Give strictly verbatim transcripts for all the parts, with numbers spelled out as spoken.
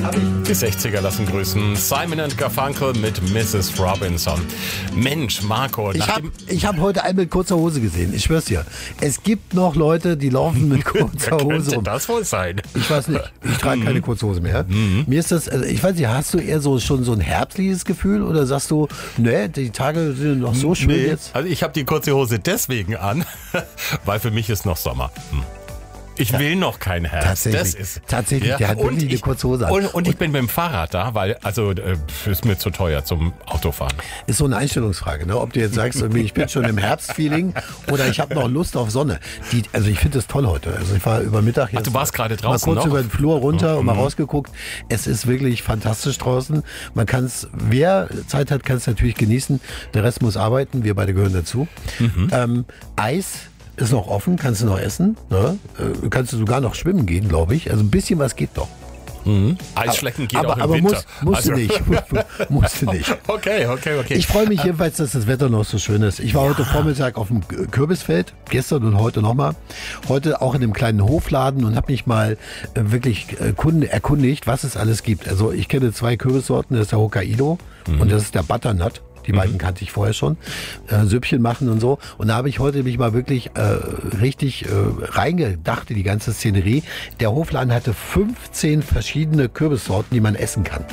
Die sechziger lassen grüßen. Simon and Garfunkel mit Missus Robinson. Mensch, Marco. Ich habe hab heute einen mit kurzer Hose gesehen. Ich schwör's dir. Es gibt noch Leute, die laufen mit kurzer Hose könnte rum. das wohl sein? Ich weiß nicht. Ich trage keine kurze Hose mehr. Mir ist das, also ich weiß nicht, hast du eher so schon so ein herbstliches Gefühl oder sagst du, ne, die Tage sind noch so schön Nee, jetzt? also ich habe die kurze Hose deswegen an, weil für mich ist noch Sommer. Hm. Ich will noch keinen Herbst. Tatsächlich, Das ist, tatsächlich der hat wirklich eine ich, kurze Hose an. Und, und ich bin mit dem Fahrrad da, weil, also, äh, ist mir zu teuer zum Autofahren. Ist so eine Einstellungsfrage, ne? Ob du jetzt sagst, irgendwie, ich bin schon im Herbstfeeling oder ich habe noch Lust auf Sonne. Die, also ich finde das toll heute. Also ich war über Mittag jetzt. Ach, du warst gerade draußen mal kurz noch? über den Flur runter Mhm. und mal rausgeguckt. Es ist wirklich fantastisch draußen. Man kann es, wer Zeit hat, kann es natürlich genießen. Der Rest muss arbeiten. Wir beide gehören dazu. Mhm. Ähm, Eis ist noch offen, kannst du noch essen. Ne? Äh, kannst du sogar noch schwimmen gehen, glaube ich. Also ein bisschen was geht doch. Mhm. Eisschlecken geht aber, auch im aber Winter. Musst, musst Also- du nicht. musst du nicht. Okay, okay, okay. Ich freue mich jedenfalls, dass das Wetter noch so schön ist. Ich war heute Vormittag auf dem Kürbisfeld, gestern und heute nochmal. Heute auch in einem kleinen Hofladen und habe mich mal äh, wirklich äh, kunde, erkundigt, was es alles gibt. Also ich kenne zwei Kürbissorten, das ist der Hokkaido Mhm. und das ist der Butternut. Die beiden kannte ich vorher schon. Äh, Süppchen machen und so. Und da habe ich heute mich mal wirklich äh, richtig äh, reingedacht in die ganze Szenerie. Der Hofladen hatte fünfzehn verschiedene Kürbissorten, die man essen kann.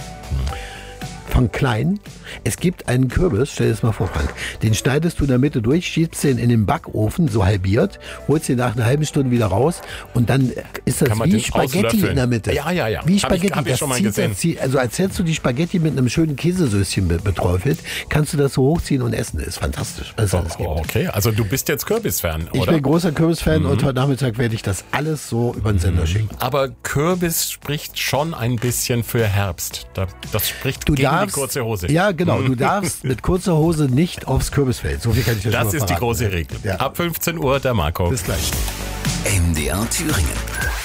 Von klein. Es gibt einen Kürbis, stell dir das mal vor, Frank, den schneidest du in der Mitte durch, schiebst den in den Backofen, so halbiert, holst den nach einer halben Stunde wieder raus und dann ist das Kann man wie den Spaghetti auslöffeln. in der Mitte. Ja, ja, ja. Wie Hab ich- Spaghetti. hab ich das schon mal zieht, gesehen. das zieht, also als hättest du die Spaghetti mit einem schönen Käsesößchen be- beträufelt, kannst du das so hochziehen und essen. Das ist fantastisch, was es alles gibt. Oh, okay, also du bist jetzt Kürbisfan, Ich oder? bin großer Kürbis-Fan und heute Nachmittag werde ich das alles so über den Sender schicken. Aber Kürbis spricht schon ein bisschen für Herbst. Da- Das spricht Du gegen darfst, die kurze Hose. Ja, genau. Du darfst mit kurzer Hose nicht aufs Kürbisfeld. So viel kann ich dir schon mal Das ist die verraten. große Regel. Ja. Ab fünfzehn Uhr der Marco. Bis gleich. M D R Thüringen.